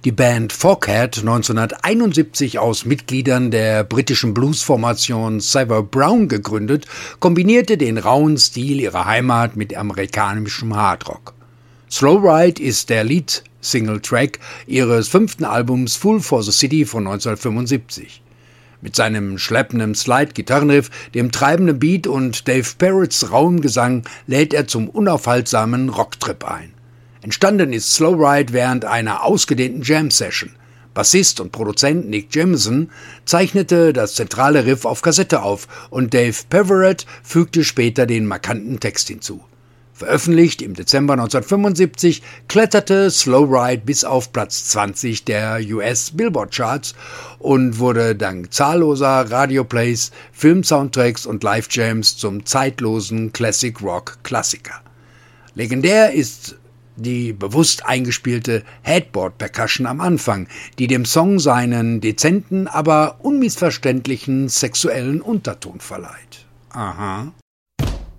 Die Band Foghat, 1971 aus Mitgliedern der britischen Bluesformation Savile Brown gegründet, kombinierte den rauen Stil ihrer Heimat mit amerikanischem Hardrock. Slow Ride ist der Lead-Single-Track ihres 5. Albums Fool for the City von 1975. Mit seinem schleppenden Slide-Gitarrenriff, dem treibenden Beat und Dave Parrots rauem Gesang lädt er zum unaufhaltsamen Rocktrip ein. Entstanden ist Slow Ride während einer ausgedehnten Jam-Session. Bassist und Produzent Nick Jameson zeichnete das zentrale Riff auf Kassette auf und Dave Parrott fügte später den markanten Text hinzu. Veröffentlicht im Dezember 1975, kletterte Slow Ride bis auf Platz 20 der US Billboard Charts und wurde dank zahlloser Radioplays, Filmsoundtracks und Live-Jams zum zeitlosen Classic-Rock-Klassiker. Legendär ist die bewusst eingespielte Headboard-Percussion am Anfang, die dem Song seinen dezenten, aber unmissverständlichen sexuellen Unterton verleiht. Aha.